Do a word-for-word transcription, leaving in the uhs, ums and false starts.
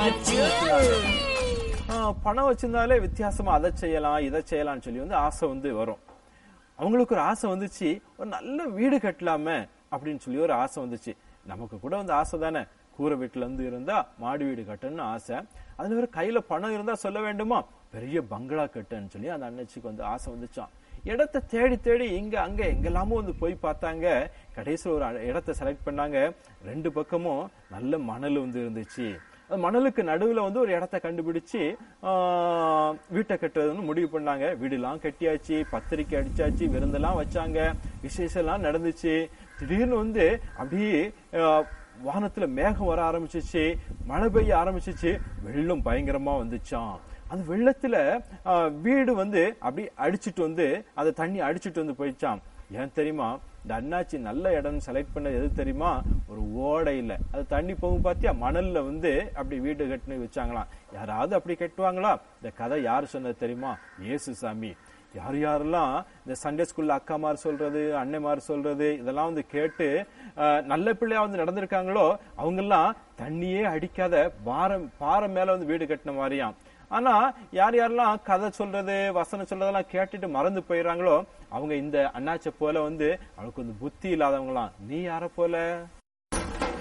பணம் வச்சிருந்தாலே வித்தியாசமா அதை செய்யலாம் இதை செய்யலாம்னு சொல்லி வந்து ஆசை வந்து வரும். அவங்களுக்கு ஒரு ஆசை வந்துச்சு, ஒரு நல்ல வீடு கட்டலாமே அப்படின்னு சொல்லி ஒரு ஆசை வந்துச்சு. நமக்கு கூட வந்து ஆசை தானே, கூரை வீட்டுல இருந்து இருந்தா மாடி வீடு கட்டணும்னு ஆசை. அதுல ஒரு கையில பணம் இருந்தா சொல்ல வேண்டுமா, பெரிய பங்களா கட்டுன்னு சொல்லி அந்த அண்ணச்சிக்கு வந்து ஆசை வந்துச்சான். இடத்தை தேடி தேடி இங்க அங்க எங்கெல்லாமோ வந்து போய் பார்த்தாங்க. கடைசியில் ஒரு இடத்தை செலக்ட் பண்ணாங்க. ரெண்டு பக்கமும் நல்ல மணல் வந்து இருந்துச்சு. மணலுக்கு நடுவுல வந்து ஒரு இடத்த கண்டுபிடிச்சு ஆஹ் வீட்டை கட்டுறதுன்னு முடிவு பண்ணாங்க. வீடுலாம் கட்டியாச்சு, பத்திரிக்கை அடிச்சாச்சு, விருந்தெல்லாம் வச்சாங்க, விசேஷம் எல்லாம் நடந்துச்சு. திடீர்னு வந்து அப்படியே வானத்துல மேகம் வர ஆரம்பிச்சிச்சு, மழை பெய்ய ஆரம்பிச்சிச்சு, வெள்ளம் பயங்கரமா வந்துச்சான். அந்த வெள்ளத்துல வீடு வந்து அப்படி அடிச்சுட்டு வந்து அந்த தண்ணி அடிச்சுட்டு வந்து போயிடுச்சான். ஏன் தெரியுமா, இந்த அண்ணாச்சி நல்ல இடம் செலக்ட் பண்ண எது தெரியுமா, ஒரு ஓடையில அது தண்ணி போகும் பாத்தியா, மணல்ல வந்து அப்படி வீடு கட்டுன்னு வச்சாங்களாம். யாராவது அப்படி கட்டுவாங்களா? இந்த கதை யாரு சொன்னது தெரியுமா, இயேசு சாமி. யார் யாரெல்லாம் இந்த சண்டே ஸ்கூல்ல அக்காமார் சொல்றது, அன்னைமார் சொல்றது இதெல்லாம் வந்து கேட்டு நல்ல பிள்ளையா வந்து நடந்திருக்காங்களோ அவங்க எல்லாம் தண்ணியே அடிக்காத பாரம் பாறை மேல வந்து வீடு கட்டின மாதிரியாம். ஆனா யார் யாரெல்லாம் கதை சொல்றது வசனம் சொல்றதெல்லாம் கேட்டுட்டு மறந்து போயிடுறாங்களோ அவங்க இந்த அண்ணாச்சை போல வந்து அவளுக்கு வந்து புத்தி இல்லாதவங்களாம். நீ யார போல?